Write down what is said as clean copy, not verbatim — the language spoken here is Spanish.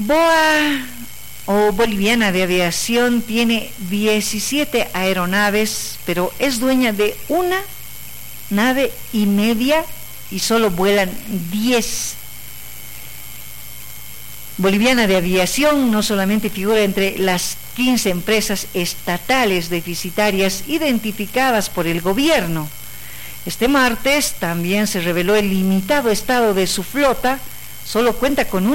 BOA o Boliviana de Aviación tiene 17 aeronaves, pero es dueña de una nave y media y solo vuelan 10. Boliviana de Aviación no solamente figura entre las 15 empresas estatales deficitarias identificadas por el gobierno. Este martes también se reveló el limitado estado de su flota, solo cuenta con